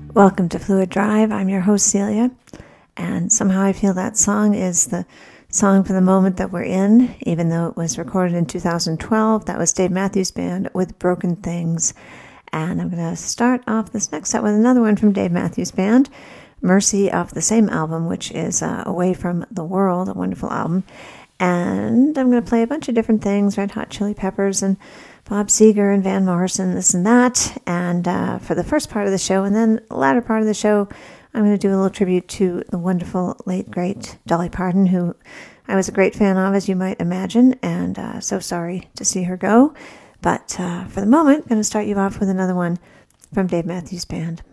Welcome to Fluid Drive. I'm your host, Celia, and somehow I feel that song is the song for the moment that we're in, even though it was recorded in 2012. That was Dave Matthews Band with Broken Things. And I'm going to start off this next set with another one from Dave Matthews Band, Mercy, off the same album, which is Away from the World, a wonderful album. And I'm going to play a bunch of different things, Red Hot Chili Peppers and Bob Seger and Van Morrison, this and that. And for the first part of the show, and then the latter part of the show, I'm going to do a little tribute to the wonderful, late, great Dolly Parton, who I was a great fan of, as you might imagine, and so sorry to see her go. But for the moment, I'm going to start you off with another one from Dave Matthews Band.